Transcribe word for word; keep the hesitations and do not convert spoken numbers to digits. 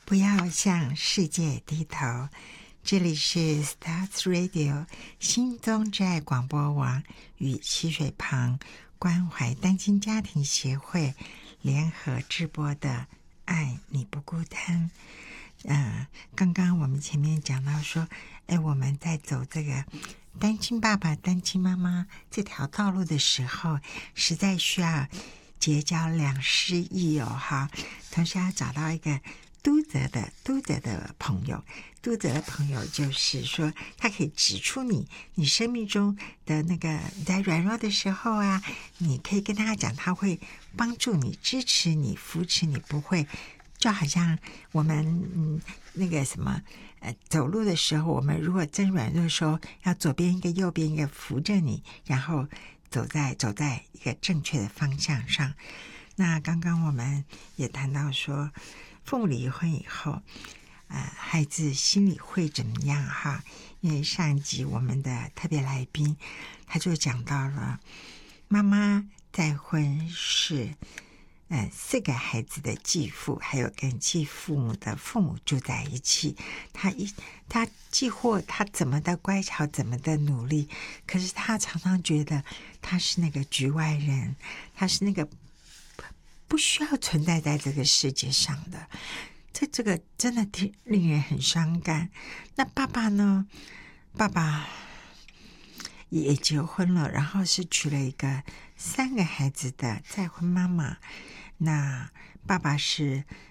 不要向世界低头。这里是 Stars Radio 心中之爱广播网与溪水旁关怀单亲家庭协会联合直播的爱你不孤单。呃，刚刚我们前面讲到说，哎，我们在走这个单亲爸爸、单亲妈妈这条道路的时候，实在需要结交良师益友哈，同时要找到一个督责的督责的朋友。督责的朋友就是说，他可以指出你你生命中的那个在软弱的时候啊，你可以跟他讲，他会帮助你、支持你、扶持你，不会就好像我们嗯那个什么呃走路的时候，我们如果真软弱的时候，要左边一个右边一个扶着你，然后走在走在一个正确的方向上。那刚刚我们也谈到说，父母离婚以后呃，孩子心里会怎么样哈？因为上一集我们的特别来宾他就讲到了，妈妈再婚是呃四个孩子的继父，还有跟继父母的父母住在一起。他一他几乎他怎么的乖巧，怎么的努力，可是他常常觉得他是那个局外人，他是那个不需要存在在这个世界上的。这这个真的挺令人很伤感。那爸爸呢？爸爸也结婚了，然后是娶了一个三个孩子的再婚妈妈。那爸爸是